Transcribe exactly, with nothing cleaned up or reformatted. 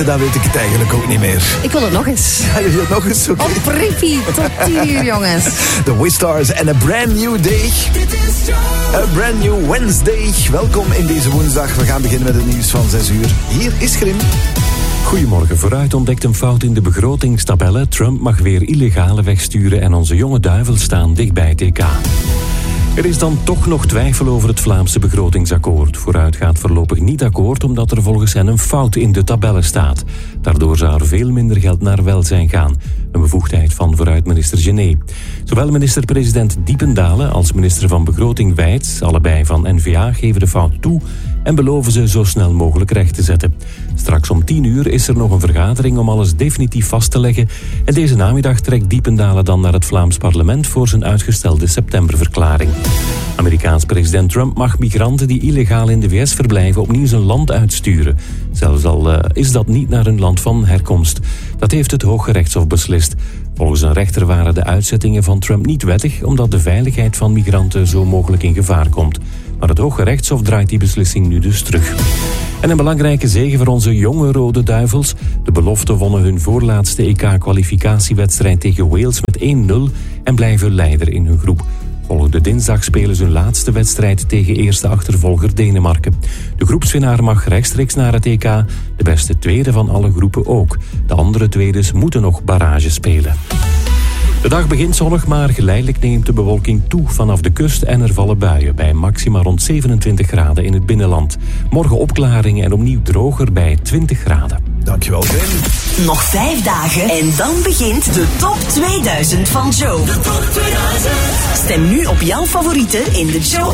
Dan weet ik het eigenlijk ook niet meer. Ik wil het nog eens. Ja, je wil het nog eens? Okay. Op repeat tot tien uur, jongens. The Wistars en A Brand New Day. A Brand New Wednesday. Welkom in deze woensdag. We gaan beginnen met het nieuws van zes uur. Hier is Grim. Goedemorgen. Vooruit ontdekt een fout in de begrotingstabellen. Trump mag weer illegale wegsturen en onze jonge duivels staan dicht bij het E K. Er is dan toch nog twijfel over het Vlaamse begrotingsakkoord. Vooruit gaat voorlopig niet akkoord omdat er volgens hen een fout in de tabellen staat. Daardoor zou er veel minder geld naar welzijn gaan. Een bevoegdheid van vooruitminister Gené. Zowel minister-president Diependalen als minister van Begroting Wijts, allebei van N V A, geven de fout toe en beloven ze zo snel mogelijk recht te zetten. Straks om tien uur is er nog een vergadering om alles definitief vast te leggen. En deze namiddag trekt Diependalen dan naar het Vlaams parlement voor zijn uitgestelde septemberverklaring. Amerikaans president Trump mag migranten die illegaal in de V S verblijven opnieuw zijn land uitsturen. Zelfs al uh, is dat niet naar hun land van herkomst. Dat heeft het Hooggerechtshof beslist. Volgens een rechter waren de uitzettingen van Trump niet wettig, omdat de veiligheid van migranten zo mogelijk in gevaar komt. Maar het Hooggerechtshof draait die beslissing nu dus terug. En een belangrijke zege voor onze jonge Rode Duivels. De beloften wonnen hun voorlaatste E K-kwalificatiewedstrijd tegen Wales met één nul en blijven leider in hun groep. Volgende dinsdag spelen ze hun laatste wedstrijd tegen eerste achtervolger Denemarken. De groepswinnaar mag rechtstreeks naar het E K, de beste tweede van alle groepen ook. De andere tweedes moeten nog barrage spelen. De dag begint zonnig, maar geleidelijk neemt de bewolking toe vanaf de kust en er vallen buien bij maxima rond zevenentwintig graden in het binnenland. Morgen opklaringen en opnieuw droger bij twintig graden. Dankjewel, Grim. Nog vijf dagen en dan begint de top tweeduizend van Joe. De top tweeduizend. Stem nu op jouw favorieten in de Joe